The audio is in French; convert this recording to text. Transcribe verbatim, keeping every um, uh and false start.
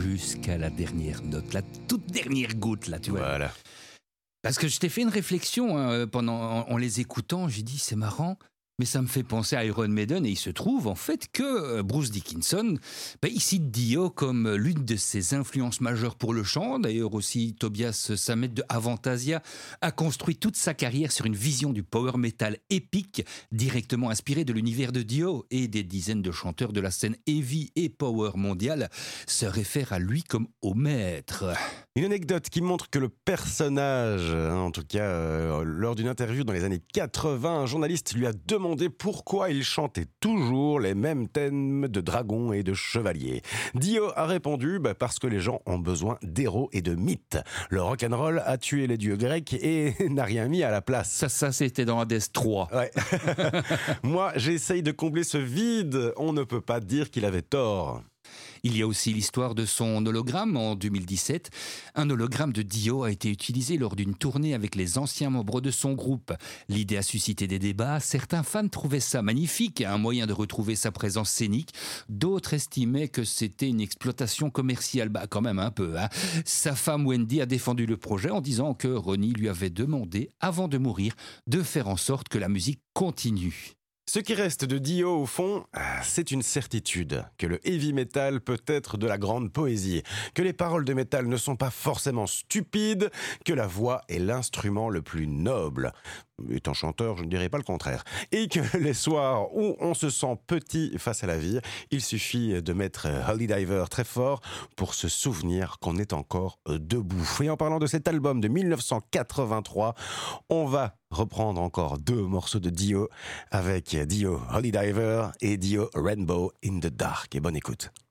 jusqu'à la dernière note, la toute dernière goutte, là, tu vois. Voilà. Parce que je t'ai fait une réflexion hein, pendant, en, en les écoutant, j'ai dit c'est marrant, mais ça me fait penser à Iron Maiden et il se trouve en fait que Bruce Dickinson, ben, il cite Dio comme l'une de ses influences majeures pour le chant. D'ailleurs aussi Tobias Sammet de Avantasia a construit toute sa carrière sur une vision du power metal épique directement inspirée de l'univers de Dio, et des dizaines de chanteurs de la scène heavy et power mondiale se réfèrent à lui comme au maître. Une anecdote qui montre que le personnage, hein, en tout cas euh, lors d'une interview dans les années quatre-vingts, un journaliste lui a demandé pourquoi il chantait toujours les mêmes thèmes de dragons et de chevaliers. Dio a répondu bah, parce que les gens ont besoin d'héros et de mythes. Le rock'n'roll a tué les dieux grecs et n'a rien mis à la place. Ça, ça c'était dans Hades trois. Ouais. Moi, j'essaye de combler ce vide. On ne peut pas dire qu'il avait tort. Il y a aussi l'histoire de son hologramme en deux mille dix-sept. Un hologramme de Dio a été utilisé lors d'une tournée avec les anciens membres de son groupe. L'idée a suscité des débats. Certains fans trouvaient ça magnifique, un moyen de retrouver sa présence scénique. D'autres estimaient que c'était une exploitation commerciale. Bah, quand même un peu. Hein. Sa femme Wendy a défendu le projet en disant que Ronnie lui avait demandé, avant de mourir, de faire en sorte que la musique continue. Ce qui reste de Dio, au fond, c'est une certitude, que le heavy metal peut être de la grande poésie, que les paroles de métal ne sont pas forcément stupides, que la voix est l'instrument le plus noble. Étant chanteur, je ne dirais pas le contraire. Et que les soirs où on se sent petit face à la vie, il suffit de mettre Holy Diver très fort pour se souvenir qu'on est encore debout. Et en parlant de cet album de dix-neuf cent quatre-vingt-trois, on va reprendre encore deux morceaux de Dio avec Dio Holy Diver et Dio Rainbow in the Dark. Et bonne écoute.